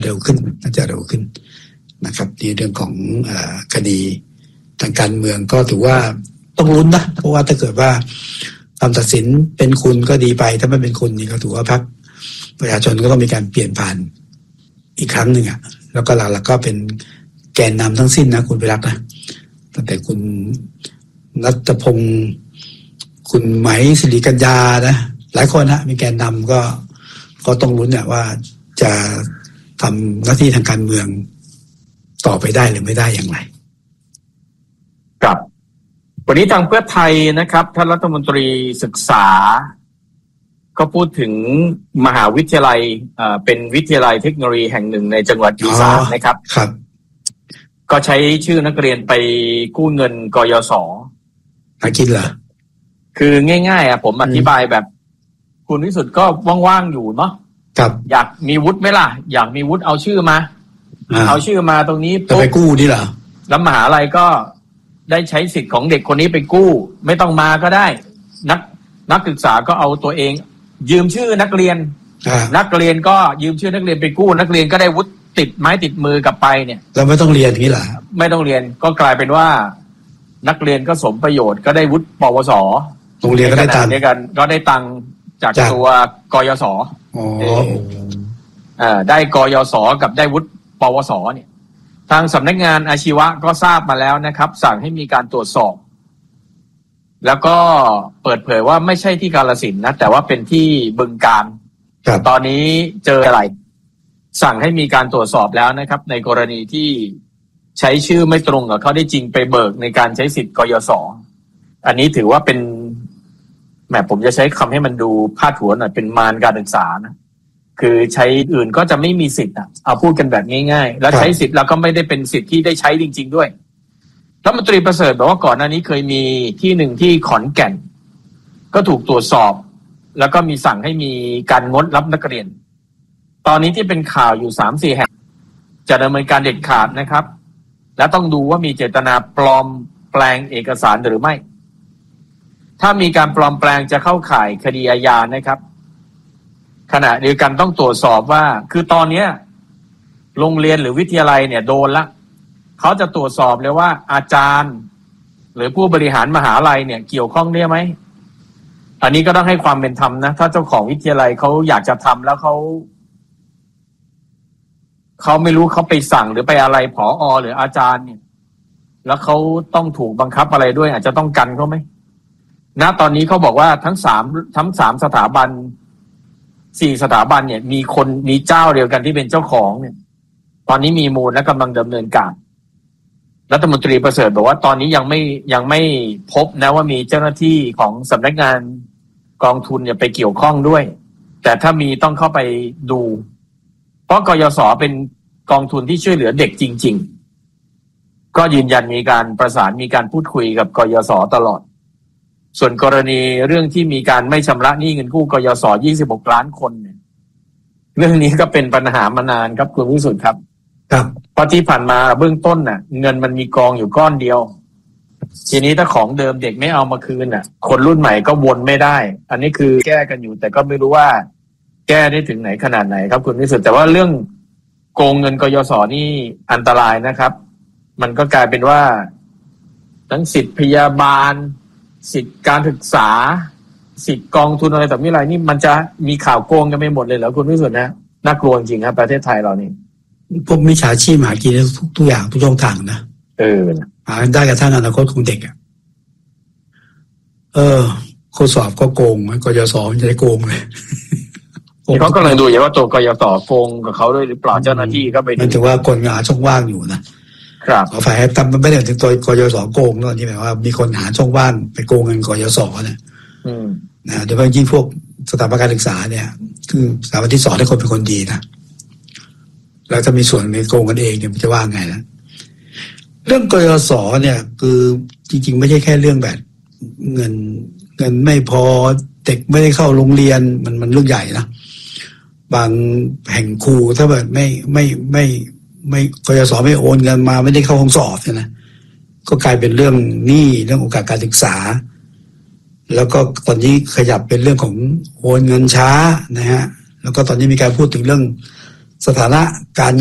เร็วขึ้นน่าจะเร็วขึ้นนะครับในเรื่องของคดีทางการเมืองก็ถือว่าต้องลุ้นนะเพราะว่าถ้าเกิดว่าคำตัดสินเป็นคุณก็ดีไปถ้าไม่เป็นคุณนี่ก็ถือว่าพรรคประชาชนก็ต้องมีการเปลี่ยนผ่านอีกครั้งหนึ่งอ่ะแล้วก็หลักๆก็เป็นแกนนำทั้งสิ้นนะคุณวิรักนะตั้งแต่คุณรัตพงศ์คุณไหมศิริกัญญานะหลายคนนะมีแกนนำก็ต้องลุ้นเนี่ยว่าจะทำหน้าที่ทางการเมืองต่อไปได้หรือไม่ได้อย่างไรครับวันนี้ทางเพื่อไทยนะครับท่านรัฐมนตรีศึกษาก็พูดถึงมหาวิทยาลัยเป็นวิทยาลัยเทคโนโลยีแห่งหนึ่งในจังหวัดอีสานนะครับครับก็ใช้ชื่อนักเรียนไปกู้เงินกยศ. หากินเหรอคือง่ายๆผมอธิบายแบบคุณวิสุทธิ์ก็ว่างๆอยู่เนาะครับอยากมีวุฒิไหมล่ะอยากมีวุฒิเอาชื่อมาเอาชื่อมาตรงนี้จะไปกู้นี่เหรอแล้วมหาลัยก็ได้ใช้สิทธิ์ของเด็กคนนี้ไปกู้ไม่ต้องมาก็ได้นักศึกษาก็เอาตัวเองยืมชื่อนักเรียนก็ยืมชื่อนักเรียนไปกู้นักเรียนก็ได้วุฒิติดไม้ติดมือกลับไปเนี่ยเราไม่ต้องเรียนอย่างนี้เหรอไม่ต้องเรียนก็กลายเป็นว่านักเรียนก็สมประโยชน์ก็ได้วุฒิปวสโรงเรียนก็ได้ตังค์ก็ได้ตังค์จากตัวกยศ.ได้กยศ.กับได้วุฒิปวสเนี่ยทางสำนักงานอาชีวะก็ทราบมาแล้วนะครับสั่งให้มีการตรวจสอบแล้วก็เปิดเผยว่าไม่ใช่ที่กาฬสินธุ์นะแต่ว่าเป็นที่บึงกาฬตอนนี้เจออะไรสั่งให้มีการตรวจสอบแล้วนะครับในกรณีที่ใช้ชื่อไม่ตรงกับเขาได้จริงไปเบิกในการใช้สิทธิ์กยศ.อันนี้ถือว่าเป็นผมจะใช้คำให้มันดูพาดหัวหน่อยเป็นมารการศึกษานะคือใช้อื่นก็จะไม่มีสิทธิ์เอาพูดกันแบบง่ายๆแล้วใช้สิทธิ์แล้วก็ไม่ได้เป็นสิทธิ์ที่ได้ใช้จริงๆด้วยรัฐมนตรีประเสริฐบอกว่าก่อนหน้านี้เคยมีที่หนึ่งที่ขอนแก่นก็ถูกตรวจสอบแล้วก็มีสั่งให้มีการงดรับนักเรียนตอนนี้ที่เป็นข่าวอยู่ 3-4 แห่งจะดำเนินการเด็ดขาดนะครับและต้องดูว่ามีเจตนาปลอมแปลงเอกสารหรือไม่ถ้ามีการปลอมแปลงจะเข้าข่ายคดีอาญานะครับขณะเดียวกันต้องตรวจสอบว่าคือตอนนี้โรงเรียนหรือวิทยาลัยเนี่ยโดนละเขาจะตรวจสอบเลยว่าอาจารย์หรือผู้บริหารมหาลัยเนี่ยเกี่ยวข้องด้วยไหมอันนี้ก็ต้องให้ความเป็นธรรมนะถ้าเจ้าของวิทยาลัยเขาอยากจะทำแล้วเขาไม่รู้เขาไปสั่งหรือไปอะไรผอ.หรืออาจารย์เนี่ยแล้วเขาต้องถูกบังคับอะไรด้วยอาจจะต้องกันเขาไหมณตอนนี้เขาบอกว่าทั้ง3สถาบัน4สถาบันเนี่ยมีเจ้าเดียวกันที่เป็นเจ้าของเนี่ยตอนนี้มีมูลและกำลังดำเนินการรัฐมนตรีประเสริฐบอกว่าตอนนี้ยังไม่พบนะว่ามีเจ้าหน้าที่ของสำนักงานกองทุนเนี่ยไปเกี่ยวข้องด้วยแต่ถ้ามีต้องเข้าไปดูเพราะกยศ.เป็นกองทุนที่ช่วยเหลือเด็กจริงๆก็ยืนยันมีการประสานมีการพูดคุยกับกยศ.ตลอดส่วนกรณีเรื่องที่มีการไม่ชำระหนี้เงินกู้กยศ. 26 ล้านคนเนี่ยเรื่องนี้ก็เป็นปัญหามานานครับคุณวิสุทธิ์ครับเพราะที่ผ่านมาเบื้องต้นน่ะเงินมันมีกองอยู่ก้อนเดียวทีนี้ถ้าของเดิมเด็กไม่เอามาคืนน่ะคนรุ่นใหม่ก็วนไม่ได้อันนี้คือแก้กันอยู่แต่ก็ไม่รู้ว่าแก้ได้ถึงไหนขนาดไหนครับคุณวิสุทธิ์แต่ว่าเรื่องโกงเงินกยศ.นี่อันตรายนะครับมันก็กลายเป็นว่าทั้งสิทธิพยาบาลสิทธิการศึกษาสิทธิกองทุนอะไรต่อมีอะไรนี่มันจะมีข่าวโกงกันไปหมดเลยเหรอคุณวิสุทธิ์นะน่ากลัวจริงครับประเทศไทยเรานี่พวกมิจฉาชีพหากินทุกอย่างทุกช่องทางนะหาได้กระทั่งอนาคตของเด็กข้อสอบก็โกงกยศ.มันจะได้โกงเลยเขากำลังดูอยู่ว่าตัวกยศ.โกงกับเขาด้วยหรือเปล่าเจ้าหน้าที่ก็ไปมันถือว่าคนหาช่องว่างอยู่นะครับขอฝ่ายทำมันไม่ได้ถึงตัวกยศ.โกงตอนที่แบบว่ามีคนหาช่องว่างไปโกงเงินกยศ.เนี่ยโดยเฉพาะยิ่งพวกสถาบันการศึกษาเนี่ยคือสถาบันที่สอนให้คนเป็นคนดีนะแล้วถ้ามีส่วนในโกงกันเองเนี่ยมันจะว่าไงนะเรื่องกยศ.เนี่ยคือจริงๆไม่ใช่แค่เรื่องแบบเงินไม่พอเด็กไม่ได้เข้าโรงเรียนมันเรื่องใหญ่นะบางแห่งครูถ้าแบบไม่กยศ.ไม่โอนเงินมาไม่ได้เข้าห้องสอบเนี่ยนะก็กลายเป็นเรื่องหนี้เรื่องโอกาสการศึกษาแล้วก็ตอนนี้ขยับเป็นเรื่องของโอนเงินช้านะฮะแล้วก็ตอนนี้มีการพูดถึงเรื่องสถานะการ